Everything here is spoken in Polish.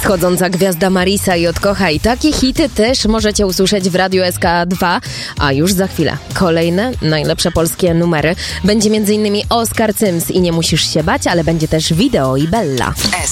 Wschodząca gwiazda Marisa i Odkochaj. Takie hity też możecie usłyszeć w Radiu SK2, a już za chwilę kolejne najlepsze polskie numery. Będzie m.in. Oskar Cyms i Nie musisz się bać, ale będzie też Wideo i Bella.